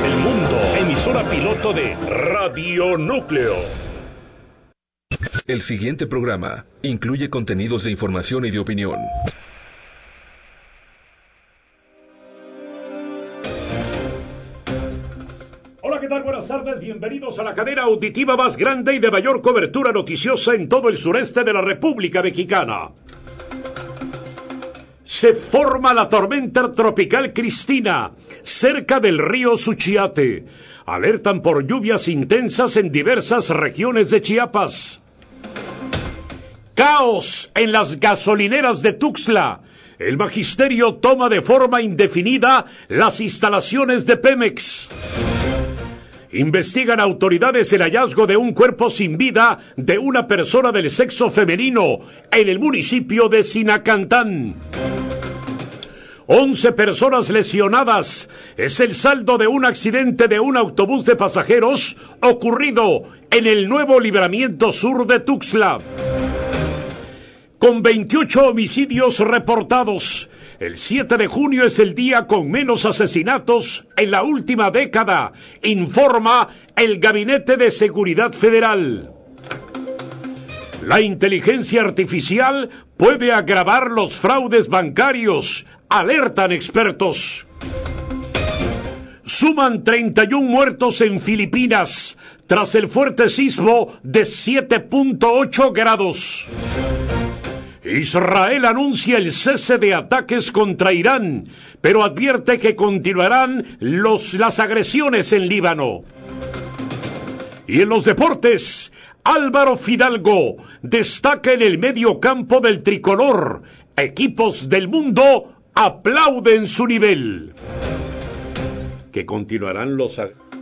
El Mundo, emisora piloto de Radio Núcleo. El siguiente programa incluye contenidos de información y de opinión. Hola, ¿qué tal? Buenas tardes, bienvenidos a la cadena auditiva más grande y de mayor cobertura noticiosa en todo el sureste de la República Mexicana. Se forma la tormenta tropical Cristina, cerca del río Suchiate. Alertan por lluvias intensas en diversas regiones de Chiapas. Caos en las gasolineras de Tuxtla. El magisterio toma de forma indefinida las instalaciones de Pemex. Investigan autoridades el hallazgo de un cuerpo sin vida de una persona del sexo femenino en el municipio de Sinacantán. 11 personas lesionadas. Es el saldo de un accidente de un autobús de pasajeros ocurrido en el nuevo libramiento sur de Tuxtla. Con 28 homicidios reportados, el 7 de junio es el día con menos asesinatos en la última década, informa el Gabinete de Seguridad Federal. La inteligencia artificial puede agravar los fraudes bancarios, alertan expertos. Suman 31 muertos en Filipinas tras el fuerte sismo de 7.8 grados. Israel anuncia el cese de ataques contra Irán, pero advierte que continuarán las agresiones en Líbano. Y en los deportes, Álvaro Fidalgo destaca en el medio campo del tricolor. Equipos del mundo aplauden su nivel. Que continuarán los